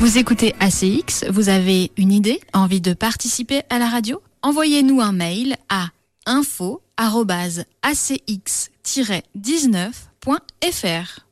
Vous écoutez ACX, vous avez une idée, envie de participer à la radio ? Envoyez-nous un mail à info@acx-19.fr.